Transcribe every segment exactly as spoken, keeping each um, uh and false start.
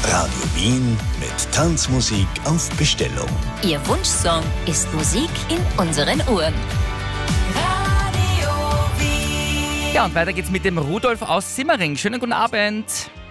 Radio Wien mit Tanzmusik auf Bestellung. Ihr Wunschsong ist Musik in unseren Ohren. Radio Wien. Ja, und weiter geht's mit dem Rudolf aus Simmering. Schönen guten Abend.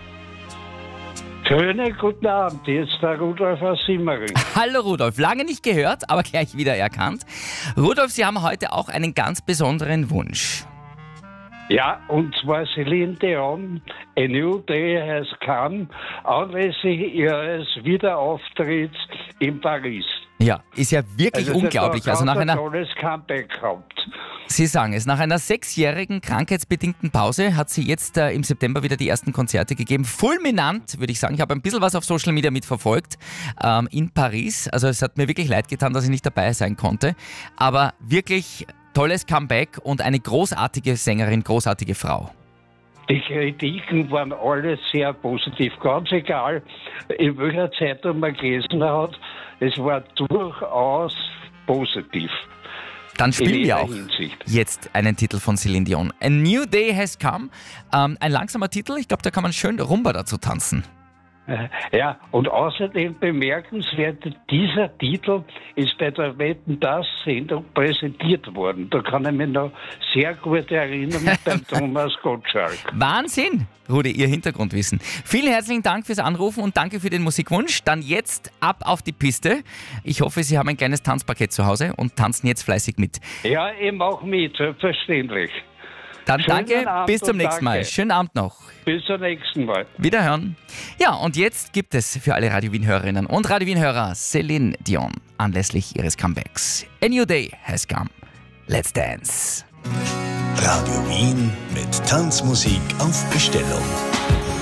Schönen guten Abend, hier ist der Rudolf aus Simmering. Hallo Rudolf, lange nicht gehört, aber gleich wieder erkannt. Rudolf, Sie haben heute auch einen ganz besonderen Wunsch. Ja, und zwar Celine Dion, A New Day Has Come, anlässlich ihres Wiederauftritts in Paris. Ja, ist ja wirklich also unglaublich. Also nach ein einer, tolles Comeback gehabt. Sie sagen es, nach einer sechsjährigen krankheitsbedingten Pause hat sie jetzt äh, im September wieder die ersten Konzerte gegeben. Fulminant, würde ich sagen. Ich habe ein bisschen was auf Social Media mitverfolgt ähm, in Paris. Also es hat mir wirklich leid getan, dass ich nicht dabei sein konnte. Aber wirklich tolles Comeback und eine großartige Sängerin, großartige Frau. Die Kritiken waren alle sehr positiv. Ganz egal, in welcher Zeitung man gelesen hat, es war durchaus positiv. Dann spielen in wir auch Hinsicht. jetzt einen Titel von Celine Dion. A New Day Has Come. Ähm, ein langsamer Titel. Ich glaube, da kann man schön Rumba dazu tanzen. Ja, und außerdem bemerkenswert, dieser Titel ist bei der Wetten das Sendung präsentiert worden. Da kann ich mich noch sehr gut erinnern beim Thomas Gottschalk. Wahnsinn, Rudi, Ihr Hintergrundwissen. Vielen herzlichen Dank fürs Anrufen und danke für den Musikwunsch. Dann jetzt ab auf die Piste. Ich hoffe, Sie haben ein kleines Tanzpaket zu Hause und tanzen jetzt fleißig mit. Ja, ich mache mit, selbstverständlich. Dann Schönen danke, Abend bis zum und nächsten Mal. danke. Schönen Abend noch. Bis zum nächsten Mal. Wiederhören. Ja, und jetzt gibt es für alle Radio Wien-Hörerinnen und Radio Wien-Hörer Celine Dion anlässlich ihres Comebacks. A New Day Has Come. Let's dance. Radio Wien mit Tanzmusik auf Bestellung.